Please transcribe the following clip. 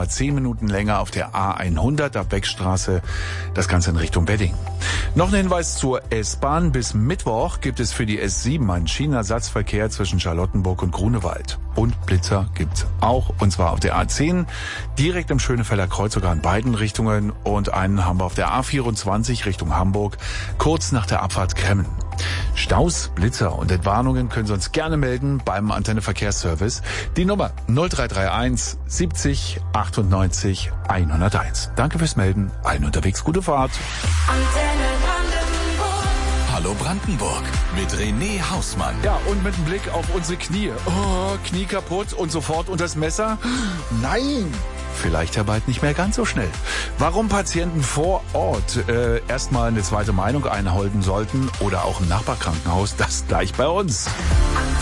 nochmal 10 Minuten länger auf der A100 ab Beckstraße. Das Ganze in Richtung Wedding. Noch ein Hinweis zur S-Bahn. Bis Mittwoch gibt es für die S7 einen Schienenersatzverkehr zwischen Charlottenburg und Grunewald. Und Blitzer gibt's auch, und zwar auf der A10, direkt am Schönefelder Kreuz, sogar in beiden Richtungen. Und einen haben wir auf der A24 Richtung Hamburg, kurz nach der Abfahrt Kremmen. Staus, Blitzer und Entwarnungen können Sie uns gerne melden beim Antenne Verkehrsservice. Die Nummer 0331 70 98 101. Danke fürs Melden. Allen unterwegs gute Fahrt. Antenne Brandenburg. Hallo Brandenburg mit René Hausmann. Ja, und mit dem Blick auf unsere Knie. Oh, Knie kaputt und sofort unter das Messer? Nein! Vielleicht ja bald nicht mehr ganz so schnell. Warum Patienten vor Ort erstmal eine zweite Meinung einholen sollten oder auch im Nachbarkrankenhaus, das gleich bei uns.